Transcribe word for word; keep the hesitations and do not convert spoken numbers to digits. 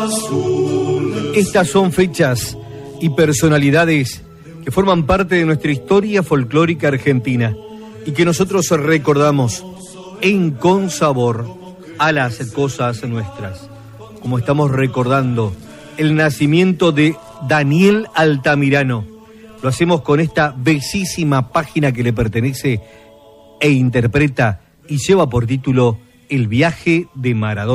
Estas son fechas y personalidades que forman parte de nuestra historia folclórica argentina y que nosotros recordamos en consabor a las cosas nuestras, como estamos recordando el nacimiento de Daniel Altamirano. Lo hacemos con esta bellísima página que le pertenece e interpreta y lleva por título El viaje de Maradona.